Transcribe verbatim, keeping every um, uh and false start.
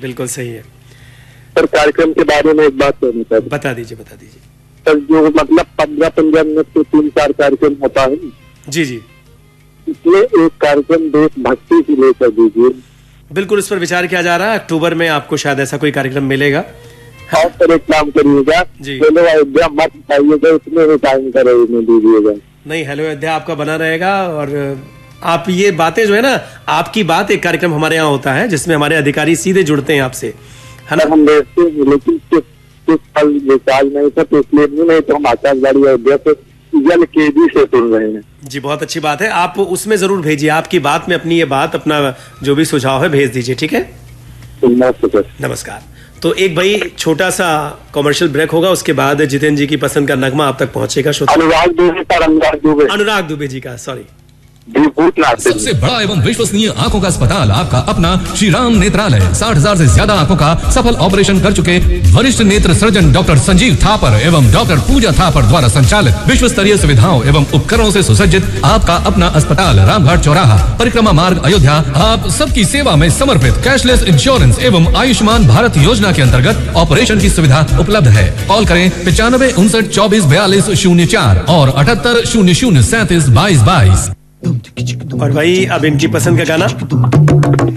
बिल्कुल सही है सर। कार्यक्रम के बारे में एक बात कहनी सर। बता दीजिए बता दीजिए सर, जो मतलब पंद्रह पंद्रह मिनट के तीन चार कार्यक्रम होता है, जी जी इसमें एक कार्यक्रम देशभक्ति की लेकर दीजिए। बिल्कुल, इस पर विचार किया जा रहा है। अक्टूबर में आपको शायद ऐसा कोई कार्यक्रम मिलेगा। और सर एक काम करिएगा, हेलो अयोध्या मत आइएगा, इसमें भी टाइम का दीजिएगा। नहीं, हेलो अयोध्या आपका बना रहेगा। और आप ये बातें जो है ना, आपकी बात एक कार्यक्रम हमारे यहाँ होता है जिसमें हमारे अधिकारी सीधे जुड़ते हैं आपसे, है ना। हम देखते हैं, लेकिन किस किस फल रिचार्ज नहीं था, तो इसलिए नहीं तो हम आकाशवाणी अयोध्या से जल केजी से सुन रहे हैं। जी, बहुत अच्छी बात है। आप उसमें जरूर भेजिए, आपकी बात में अपनी ये बात, अपना जो भी सुझाव है भेज दीजिए, ठीक है। नमस्कार। तो एक भाई छोटा सा कमर्शियल ब्रेक होगा, उसके बाद जितेंद्र जी की पसंद का नगमा आप तक पहुंचेगा। अनुराग दुबे पर अनुराग दुबे अनुराग दुबे जी का सॉरी सबसे बड़ा एवं विश्वसनीय आंखों का अस्पताल, आपका अपना श्री राम नेत्रालय। साठ हजार से ज्यादा आंखों का सफल ऑपरेशन कर चुके वरिष्ठ नेत्र सर्जन डॉक्टर संजीव थापर एवं डॉक्टर पूजा थापर द्वारा संचालित विश्व स्तरीय सुविधाओं एवं उपकरणों से सुसज्जित आपका अपना अस्पताल, रामघाट चौराहा, परिक्रमा मार्ग, अयोध्या। आप सबकी सेवा में समर्पित। कैशलेस इंश्योरेंस एवं आयुष्मान भारत योजना के अंतर्गत ऑपरेशन की सुविधा उपलब्ध है। कॉल करें पचानवे उनसठ चौबीस बयालीस शून्य चार और अठहत्तर शून्य शून्य सैंतीस बाईस बाईस। और भाई अब इनकी पसंद का गाना